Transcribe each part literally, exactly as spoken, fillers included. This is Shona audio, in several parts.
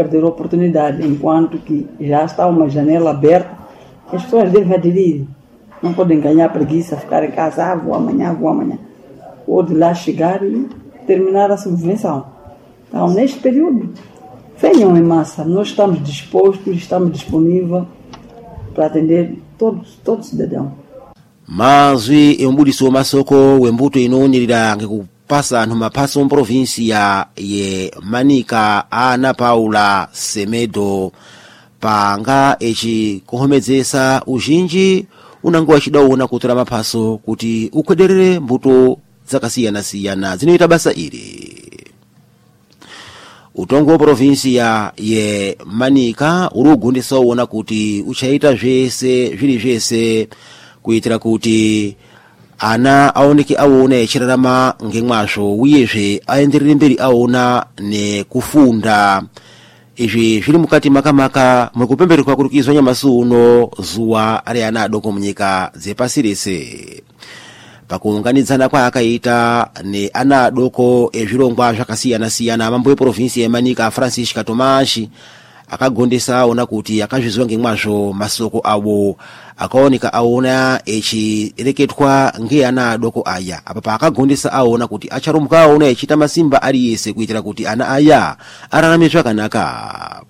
perder a oportunidade, enquanto que já está uma janela aberta, as pessoas devem aderir. Não podem ganhar preguiça, ficar em casa, ah, vou amanhã, vou amanhã. Ou de lá chegar e terminar a subvenção. Então, neste período, venham em massa. Nós estamos dispostos, estamos disponíveis para atender todos, todo cidadão. Mas o Mbudiso Masoko, o Mbuto inonirira ngekupasa ntumapaso provincia ye Manica Ana Paula Semedo panga echi kuhomedzesa uzhinji unango wachidaona kutora mapaso kuti ukwederere mbuto zakasiyana-siyana zinoita basa iri. Utongo provincia ye Manica urugundisa uona kuti uchaita zvese zviri zvese kuitira kuti ana aoneke aona echirarama ngemwazvo uyezve aenderere mberi aona nekufunda. Izvi zviri mukati makamaka mwekupembererwa kurikizwa nyamasi uno zuwa ari ana adoko munyika dzepasi rese. Pakuunganidzana kwaakaita neana adoko ezvirongwa zvakasiyana-siyana, mambo eprovinsi yeManica Francis Katomashi akagondesa aona kuti akazvizwa ngemwazvo masoko awo, akaoneka aona echireketwa ngeana adoko aya. Apa paakagondesa aona kuti acharomuka aona echita masimba ari yese kuitira kuti ana aya ararame zvakanaka.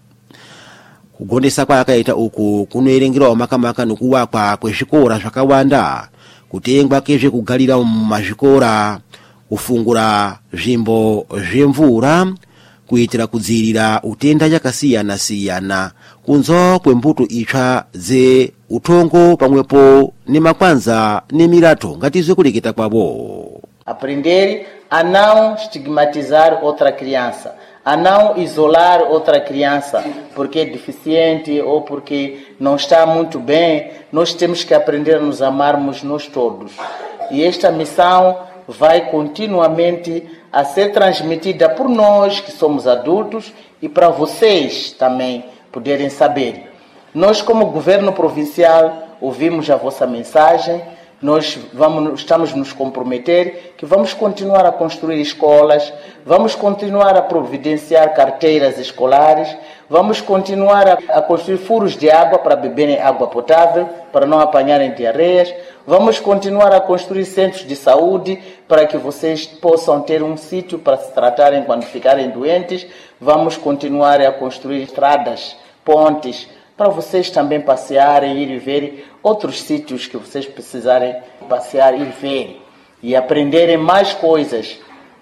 Kugondesa kwaakaita uku kunoerengerawo makamaka nokuwakwa kwezvikora zvakawanda, kutengwa kezvekugarira mumazvikora, kufungura zvimbo zvemvura kuitira kudzivirira utenda yakasiyana-siyana, kunzo kwembuto itsva dze utongo pamwepo nemakwanza nemirato ngatizwe kureketa kwavo. Aprender a não estigmatizar outra criança, a não isolar outra criança porque é deficiente ou porque não está muito bem. Nós temos que aprender a nos amarmos nós todos. E esta missão vai continuamente a ser transmitida por nós que somos adultos e para vocês também poderem saber. Nós, como governo provincial, ouvimos a vossa mensagem. Nós vamos, estamos nos comprometer que vamos continuar a construir escolas, vamos continuar a providenciar carteiras escolares, vamos continuar a, a construir furos de água para beberem água potável, para não apanharem diarreias, vamos continuar a construir centros de saúde para que vocês possam ter um sítio para se tratarem quando ficarem doentes, vamos continuar a construir estradas, pontes, para vocês também passearem, ir e ver outros sítios que vocês precisarem passear e ver e aprenderem mais coisas.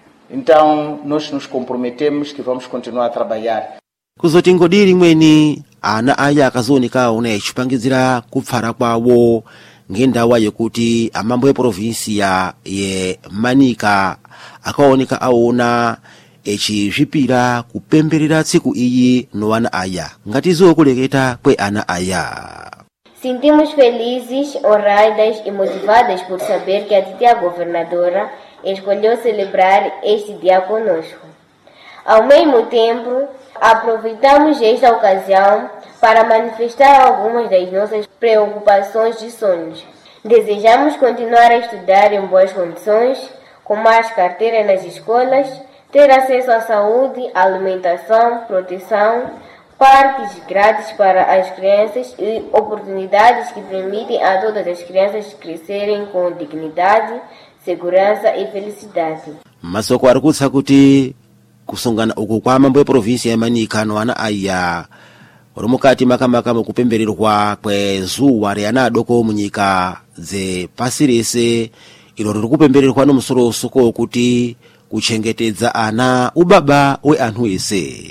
Então, nós nos comprometemos que vamos continuar a trabalhar. Kuzoti ngodiri mweni ana aya akazooneka aona echipangidzira kupfara kwawo ngendawa yekuti amambo eprovinsia ye Manica akaoneka aona echizvipira kupemberera tsiku iyi noana aya. Ngatizo kuleketa kwe ana aya. Sentimos felizes, honradas e motivadas por saber que a titia governadora escolheu celebrar este dia conosco. Ao mesmo tempo, aproveitamos esta ocasião para manifestar algumas das nossas preocupações e sonhos. Desejamos continuar a estudar em boas condições, com mais carteiras nas escolas, ter acesso à saúde, alimentação, proteção, parques grátis para as crianças e oportunidades que permitem a todas as crianças crescerem com dignidade, segurança e felicidade. Masoko arikutsa kuti kusongana uku kwa mambo eprovinsia yeManica noana aya romukati makamaka mukupembererwa kwezuwa reana adoko munyika dzepasi rese ilo riri kupembererwa nomusoro soko kuti kuchengetedza ana ubaba we anthu ese.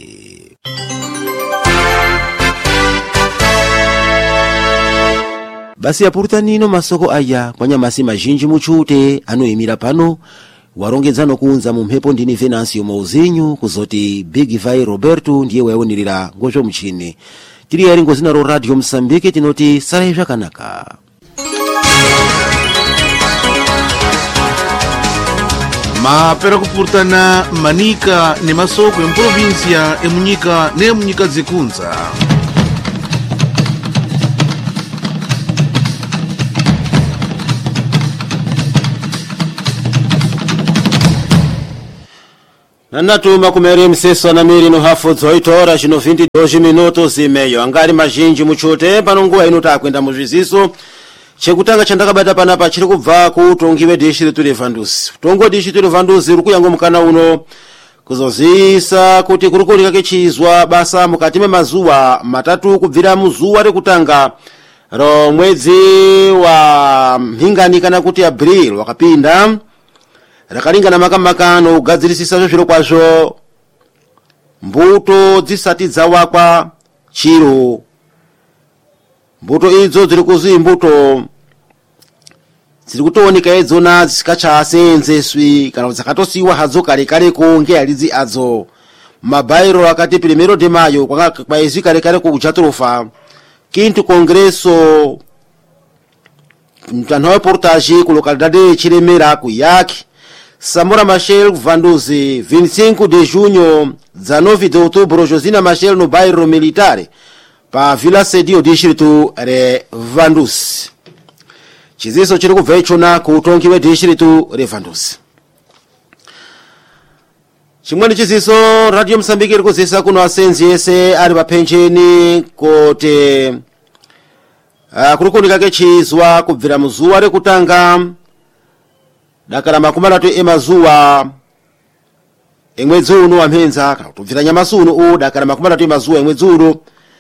Basi apurutanino masoko aya kwa nyamasi mazhinji muchute anoyimira pano warongedzano kunza mu mphepo ndini Venancio Mauzinho kuzoti Big Vai Roberto ndiye waonirira ngozvo muchini. Tiri yari ngozina ro Radio Msambike tinoti sarai zvakanaka. Mapera kupurtana Manica ne masoko em província e munyika ne munyika dzikunza. nanatuma kumeri mseso na miri no hafu zoitora chino vinte e dois minutos e meio angari mazhinji muchote pano nguwa ino takwenda muzviziso chekutanga chandakabata panapa chiri kubva kutongiwe district Levanduzi. Tongo district Levanduzi uri kuyango mukana uno kuzozisa kuti kuri kuoneka kechizwa basa mukati memazuwa matatu kubvira muzuwa rekutanga ro mwedzi wa mhingani kana kuti April wakapinda rakaringana makamakano kugadzirisisa zviro kwazvo mbuto dzisati dzawakwa chiro. Mbuto idzo dziri kuzi mbuto dziri kutooneka idzona dzisikachasenzeswi kana dzakatosiwa hadzo kare kare ko ngealidzi adzo. Mabairo akati primero de mayo kwaizi kare kare ko kujatrofa quinto congresso mtanho reportage ku localidade Chiremera ku Yaki Samora Machel Vanduzi vinte e cinco de junho dezenove de outubro Josina Machel no bairro Militare pa Vila Sedio distrito re Vanduzi. Chiziso chiri kubva ichona ku utongiwe distrito re Vanduzi. Chimweni chiziso Radio Msambiki iri kuzisa kuno asenzi ese ari papensheni kote uh, kuri kuoneka kechizwa kubvira muzuwa rekutanga dakara makumi atatu emazuwa emwedzi uno wamhenza kana kubvira nyamasu uno u dakara makumi atatu emazuwa emwedzi uno.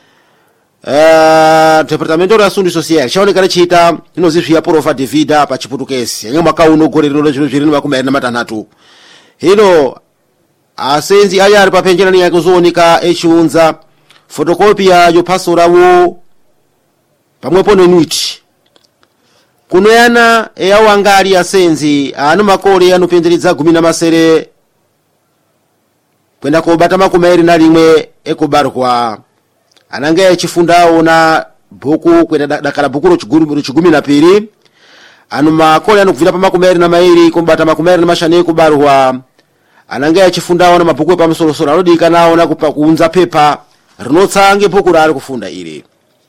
Uh, Departamento da Assuntos Sociais chaoneka rechita inozizviya prova de vida pa chiputukesi yenye mwaka uno gore rino zviro zviri makumi aviri namatanhatu. Hino asenzi aya ari papensheni yake kuzooneka echiunza fotokopia yopaso rawo pamwepo nenuiti kunoyana eyawanga ali asenzi ano makole anopenderedza gumi na masere kwenda kobata makumi aviri na limwe ekubarwa ananga echifundawo na bhuku kwenda dakala bhuku rochigumi na piri ano makole anokubvira pa makumi aviri na mairi kumbata makumi aviri na mashanu ekubarwa ananga echifundawo na mabhuku epamusorosoro anodikanawo na kuunza pepa rinotsange bhuku raari kufunda iri.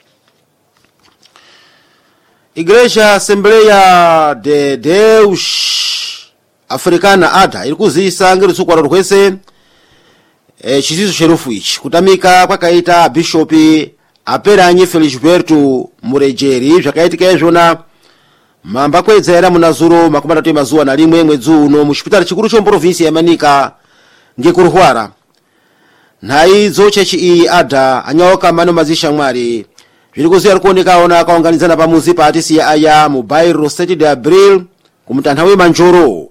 Igreja Assembleia de Deus Africana A D A iri kuzisa ngerusuku rwaro rwese e, chiziso cherufu ichi kutamika kwakaita bishopi Aperanye Felisberto Murejeri zvakaitika izvona mamba kwedza era munazuro makumi atatu emazuwa na limwe mwedzi uno muchipitari chikuru chomuprovinsi yamanika ngekurwara. Nhaidzo chechi iyi A D A anyaoka mano mazisha mwari zviri kuziya rikuoneka ona akaunganidzana pamuzi paatisiya aya mubairo sete de abril kumutanha wemanjoro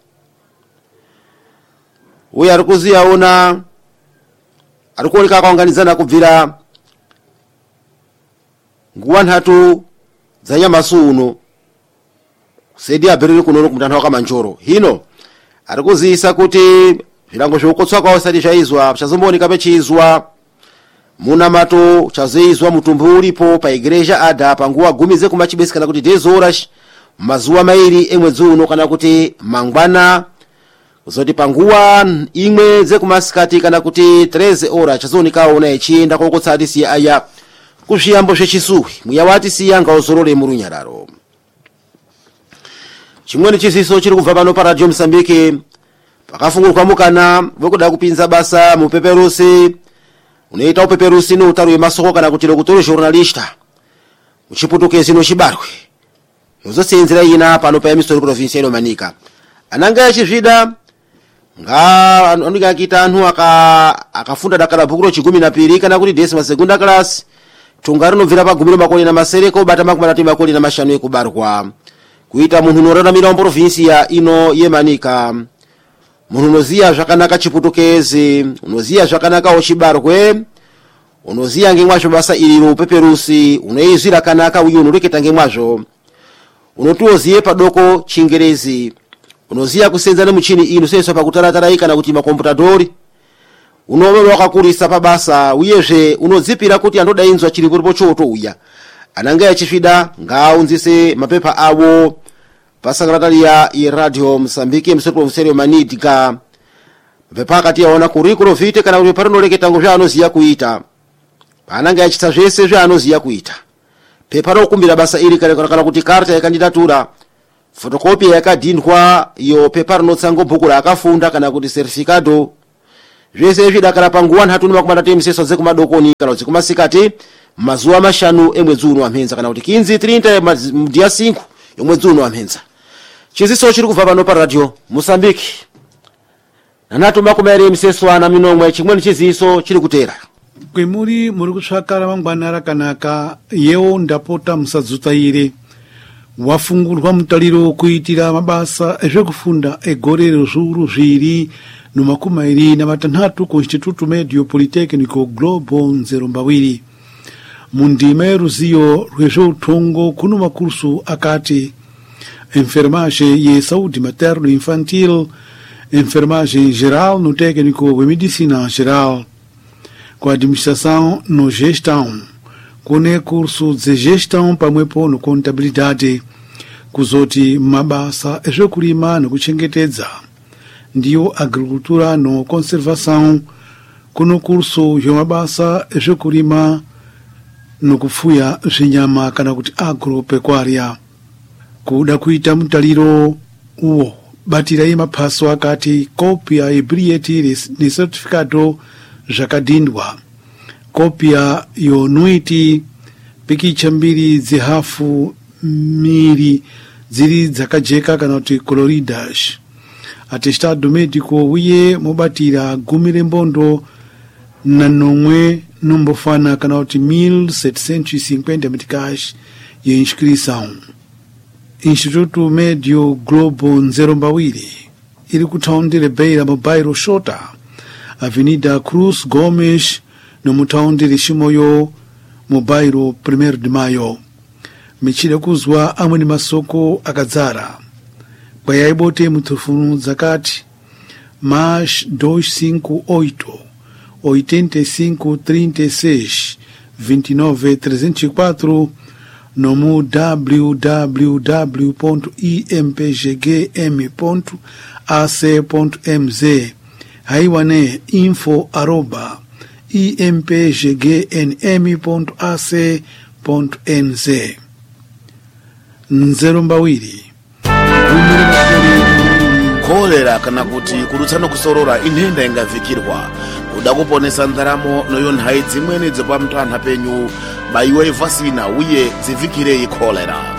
uye ari kuziya ona ari kuoneka akaunganidzana kubvira nguwa nhatu dzanyamasu uno sedi abril kunono kumutanha wakamanjoro. Hino ari kuziyisa kuti zvirango zveukotswa kwawo sati zvaizwa chazombooneka pechizwa muna mato chazoizwa mutumbu ulipo pa igreja A D A panguwa gumi zekumachibesi kana kuti dez horas mazuwa mairi emwedzi uno kana kuti mangwana zoti panguwa imwe zekumasikati kana kuti treze horas chazoonekawo na echienda kokotsa atisiya aya kuzviyambo zvechisuwi mweya watisiya ngauzorore murunyararo. Chimweni chiziso chiri kubva pano pa Radio Msambiki pakafungurwa mukana wekuda kupinza basa mupeperusi unoita upeperusi no utaru yemasoko kana kuti lokutoro journalista muchiputukezi no chibarwe muzosenzera ina pano pa emisori province ino manika ananga yachizvida nga anika akita anhu aka akafunda dakala bhuku rochigumi na piri kana kuti decima segunda class tunga rinobvira pa gumi makumi na masere ko bata makumi atatu makumi na mashanu ekubarwa kuita munhu unoraramira mu province ya ino yemanika. Munhu unoziya zvakanaka chiputukezi unoziya zvakanaka ochibarwe unoziya ngemwazvo basa iriro upeperusi unoizvira kanaka uyu unoreketa ngemwazvo unotuoziye padoko chingerezi unoziya kusenza nemuchini ino seswa pakutaratara kana kuti makomputadori unowe wakakurisa pabasa uyezve unodzipira kuti andodainzwa chiri kuripo choto uya ananga yachifida ngaunzise mapepa awo pasakratariya iRadio Msambiki msoro provinsiyo manidika vepakati yaona kurikuro vite kana kuti parinoreketa ngo zvaanoziya kuita pananga yachita zvese zvaanoziya kuita pepa rokumbira basa iri kana kuti karta yakandidatura fotokopi yakadhindwa iyo pepa rinotsango bhuku raakafunda kana kuti certificado zvese zvidakala panguwa nthatu makumi atatu mseso ze kumadokoni kana kuti kumasikati mazuwa mashanu emwedzi uno wamhenza kana kuti kinzi trinta mdiya cinco emwedzi uno wamhenza. Chiziso chiri kubva pano pa radio Mozambique nanatu makumi awiri mseso ana minomwe chimweni chiziso chiri kutera kwemuri muri kutsvakara mangwana rakanaka yewo ndapota musadzutaire wafungurwa mutariro kuitira mabasa ezvekufunda egorero zviuru zviri nomakumi mairi namatanhatu ku Instituto Medio Politecnico Globo nzero mbawiri mundima yeruziyo rwezveutongo kuno makursu akati enfermagem ye saúde materno infantil, enfermagem geral no técnico de medicina geral, com administração no gestão, com curso de gestão para mwepo no contabilidade, kuzoti mabasa ezvekurima nokuchengetedza, ndiyo agricultura no conservação, kuno curso yomabasa ezvekurima nokufuya zvinyama kana kuti agropecuária. Kuda kuita mutaliro uwo batirai maphaso akati kopia yebriyeti ni certificado zvakadindwa kopia yonuiti pikicha mbiri dzihafu miri dziri dzakajeka kana kuti coloridas atestado médico uye mobatira gumi rembondo na nomwe nombofana kana kuti mil setecentos e cinquenta meticais ye inscrição. Instituto Medio Globo nzero mbawiri iri kutaundire Beira Mobile Shota Avenida Cruz Gomes no mutaundire Shimoyo Mobile primeiro de Maio michire kuzwa amweni masoko akadzara kwa yaibote mutufunu zakati mais duzentos e cinquenta e oito oitenta e cinco trinta e seis vinte e nove trezentos e quatro no w w w ponto i m p g g m ponto a c ponto m z haiwane info arroba i m p g g n m ponto a c ponto n z nzero mbawiri kolera kana kuti kurutsana kusorora inhenda ingavikirwa kuda kuponesa ndaramo noyo nhai dzimweni dzepamutantha penyu baiwa evhasina uye dzivikirei kolera.